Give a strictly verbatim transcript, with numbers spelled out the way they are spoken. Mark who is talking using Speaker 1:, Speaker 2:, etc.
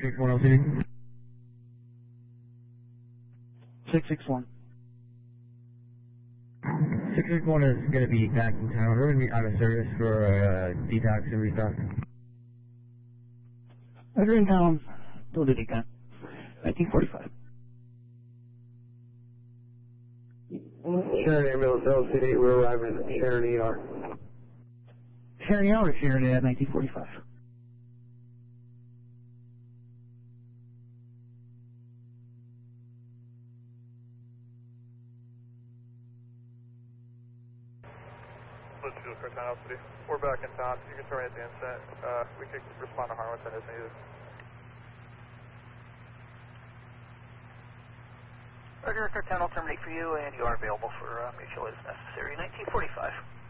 Speaker 1: six six one L C D.
Speaker 2: six six one.
Speaker 1: six six one is going to be back in town. We're going to be out of service for uh, detox and restock.
Speaker 2: Roger in town. Don't do decon. nineteen forty-five.
Speaker 3: Sharon Ambulance L C D, we're arriving at Sharon E R.
Speaker 2: Sharon E R or Sharon at nineteen forty-five?
Speaker 4: Let's do Cortana L C D. We're back in town. You can terminate the incident. Uh, we can respond to Harwinton as needed.
Speaker 5: Roger, Cortana will terminate for you, and you are available for uh, mutual as necessary. nineteen forty-five.